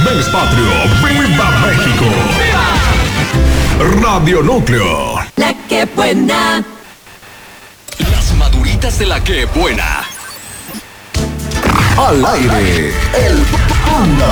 Mes Patrio, ¡viva México! ¡Viva! Radio Núcleo. La que buena. Las maduritas de la que buena. Al aire, el Panda.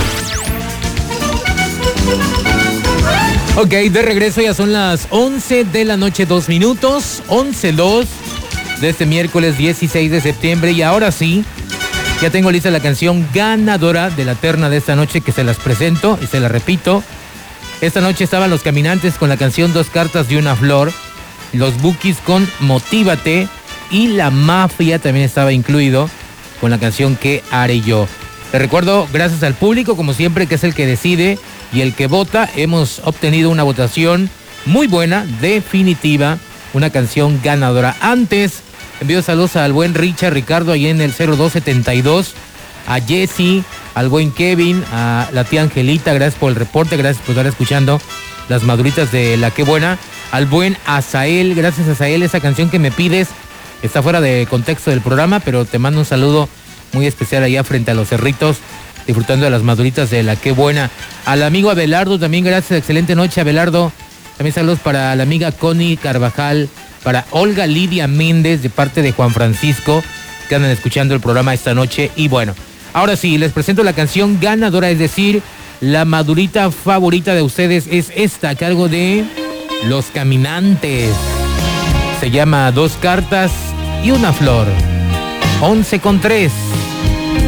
Ok, de regreso, ya son las 11 de la noche, 2 minutos, 11:02 de este miércoles 16 de septiembre. Y ahora sí, ya tengo lista la canción ganadora de la terna de esta noche, que se las presento y se la repito. Esta noche estaban Los Caminantes con la canción Dos Cartas y una Flor, Los Bukis con Motívate y La Mafia también estaba incluido con la canción ¿Qué haré yo? Te recuerdo, gracias al público, como siempre, que es el que decide y el que vota, hemos obtenido una votación muy buena, definitiva, una canción ganadora. Antes, envío saludos al buen Richard Ricardo ahí en el 0272, a Jesse, al buen Kevin, a la tía Angelita, gracias por el reporte, gracias por estar escuchando las maduritas de La Que Buena, al buen Azael, gracias Azael, esa canción que me pides está fuera de contexto del programa, pero te mando un saludo muy especial allá frente a los cerritos, disfrutando de las maduritas de La Que Buena. Al amigo Abelardo también, gracias, excelente noche Abelardo. También saludos para la amiga Connie Carvajal, para Olga Lidia Méndez de parte de Juan Francisco, que andan escuchando el programa esta noche. Y bueno, ahora sí, les presento la canción ganadora, es decir, la madurita favorita de ustedes es esta, a cargo de Los Caminantes. Se llama Dos Cartas y una Flor. 11:03.